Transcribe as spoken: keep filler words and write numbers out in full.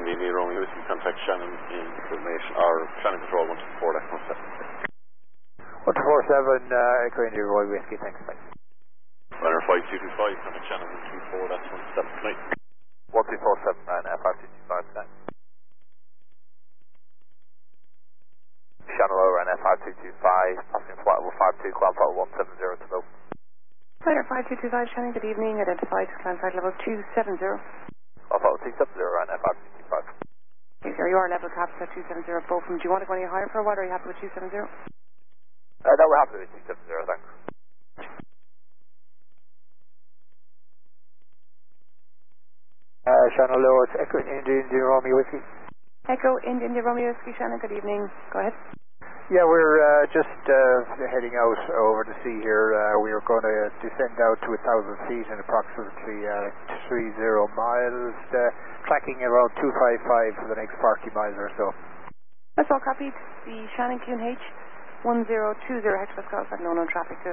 Indy Indy Romeo Whiskey, contact Shannon in information, or Shannon Control one two four, that's one seven. one two four seven, uh, Echo Indy Romeo Whiskey, thanks, bye. Runner five two two five, contact Shannon one two four, that's one seven, tonight. one two four seven, Ryanair five two two five, tonight. Shannon Low, Ryanair five two two five, passing flight level five two, climb flight one seven zero to low. Ryanair five two two five, Shannon, good evening, identified, climb flight level two seven zero. Climb flight two seven zero, Ryanair five two two five. Okay, sir, you are level caps at two seven zero, both of them. Do you want to go any higher for a while, or are you happy with two seven zero? Uh, no, we're happy with two seven zero, thanks. Uh, Shannon Low, it's Echo Indy Indy Romeo Whiskey. Echo Indy Indy Romeo Whiskey, Shannon, good evening, go ahead. Yeah, we're uh, just uh, heading out over the sea here. Uh, we are going to descend out to a thousand feet in approximately uh, three zero miles, uh, tracking around two five five for the next forty miles or so. That's all copied. The Shannon Q N H one zero two zero Hexbus Golf at no known traffic to